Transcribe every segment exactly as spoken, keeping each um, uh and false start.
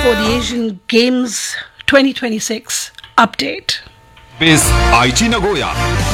for the Asian Games twenty twenty-six update. Bis Aichi Nagoya.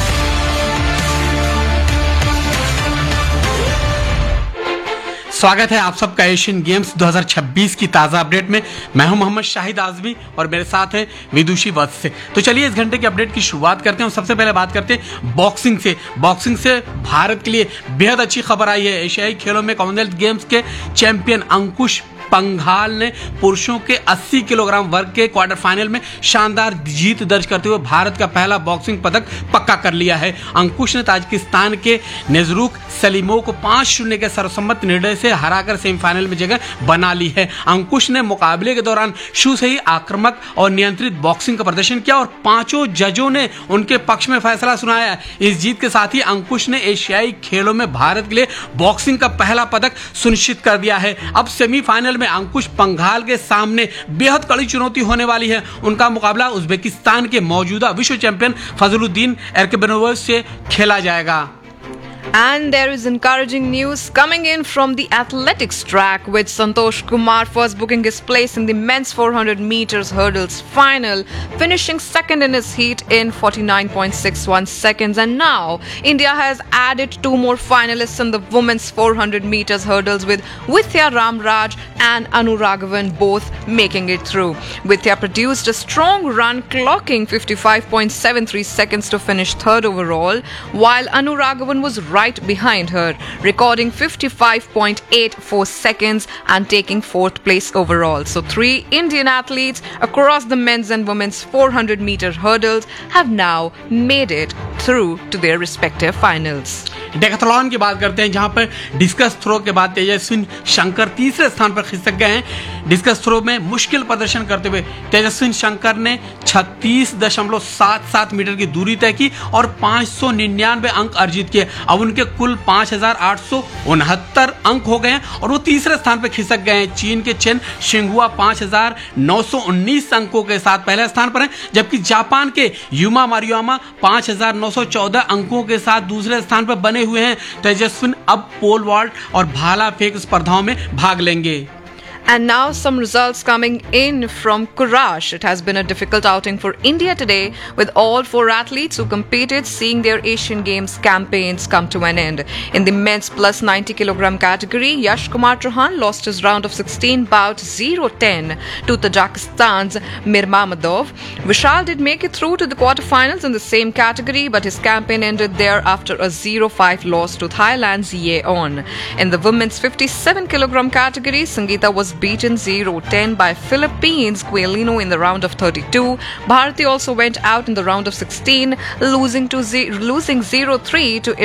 स्वागत है आप सबका एशियन गेम्स दो हज़ार छब्बीस की ताज़ा अपडेट में। मैं हूं मोहम्मद शाहिद आजमी और मेरे साथ हैं विदुषी वत्स से। तो चलिए इस घंटे की अपडेट की शुरुआत करते हैं। सबसे पहले बात करते हैं बॉक्सिंग से। बॉक्सिंग से भारत के लिए बेहद अच्छी खबर आई है। एशियाई खेलों में कॉमनवेल्थ गेम्स के चैंपियन अंकुश पंघाल ने पुरुषों के अस्सी किलोग्राम वर्ग के क्वार्टर फाइनल में शानदार जीत दर्ज करते हुए भारत का पहला बॉक्सिंग पदक पक्का कर लिया है। अंकुश ने ताजिकिस्तान के नेजरूक सलीमोव को पांच शून्य के सर्वसम्मत निर्णय से हराकर सेमीफाइनल में जगह बना ली है। अंकुश ने मुकाबले के दौरान शुरू से ही आक्रामक और नियंत्रित बॉक्सिंग का प्रदर्शन किया और पांचों जजों ने उनके पक्ष में फैसला सुनाया। इस जीत के साथ ही अंकुश ने एशियाई खेलों में भारत के लिए बॉक्सिंग का पहला पदक सुनिश्चित कर दिया है। अब सेमीफाइनल में अंकुश पंघाल के सामने बेहद कड़ी चुनौती होने वाली है। उनका मुकाबला उज्बेकिस्तान के मौजूदा विश्व चैंपियन फजलुद्दीन एर्कबेनोव से खेला जाएगा। And there is encouraging news coming in from the athletics track, with Santosh Kumar first booking his place in the men's four hundred meters hurdles final, finishing second in his heat in forty-nine point six one seconds. And now India has added two more finalists in the women's four hundred meters hurdles, with Vidya Ramraj and Anu Raghavan both making it through. Vidya produced a strong run, clocking fifty-five point seven three seconds to finish third overall, while Anu Raghavan was right behind her, recording fifty-five point eight four seconds and taking fourth place overall. So three Indian athletes across the men's and women's four hundred meter hurdles have now made it through to their respective finals. Decathlon की बात करते हैं, जहां पर discus throw के बाद तेजस्विन शंकर तीसरे स्थान पर खिसक गए हैं। डिस्कस थ्रो में मुश्किल प्रदर्शन करते हुए तेजस्विन शंकर ने छत्तीस दशमलव सात सात मीटर की दूरी तय की और पाँच सौ निन्यानवे अंक अर्जित किए। अब उनके कुल पाँच हजार आठ सौ उनहत्तर अंक हो गए हैं और वो तीसरे स्थान पर खिसक गए हैं। चीन के चेन शिंगुआ पाँच हजार नौ सौ उन्नीस अंकों के साथ पहले स्थान पर हैं, जबकि जापान के युमा मारियामा पाँच हजार नौ सौ चौदह अंकों के साथ दूसरे स्थान पर बने हुए हैं। तेजस्विन अब पोल वॉल्ट और भाला फेंक स्पर्धाओं में भाग लेंगे। And now some results coming in from Kurash. It has been a difficult outing for India today, with all four athletes who competed seeing their Asian Games campaigns come to an end. In the men's plus ninety kilogram category, Yash Kumar Chauhan lost his round of sixteen bout zero ten to Tajikistan's Mirmamedov. Vishal did make it through to the quarterfinals in the same category, but his campaign ended there after a zero five loss to Thailand's Yeon. In the women's fifty-seven kilogram category, Sangeeta was beaten zero ten by Philippines' Guilino in the round of thirty-two. Bharati also went out in the round of sixteen, losing to ze- losing zero three to